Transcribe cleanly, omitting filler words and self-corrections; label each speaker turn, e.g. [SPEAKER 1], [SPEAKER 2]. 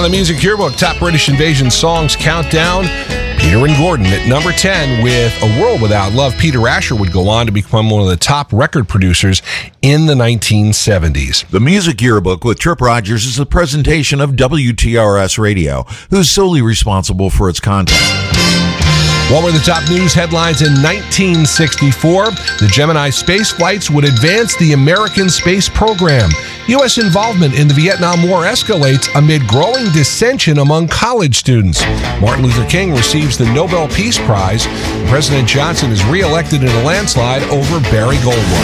[SPEAKER 1] On the Music Yearbook, Top British Invasion Songs Countdown, Peter and Gordon at number 10 with A World Without Love. Peter Asher would go on to become one of the top record producers in the 1970s.
[SPEAKER 2] The Music Yearbook with Trip Rogers is a presentation of WTRS Radio, who's solely responsible for its content.
[SPEAKER 1] What were the top news headlines in 1964? The Gemini space flights would advance the American space program. U.S. involvement in the Vietnam War escalates amid growing dissension among college students. Martin Luther King receives the Nobel Peace Prize. President Johnson is reelected in a landslide over Barry Goldwater.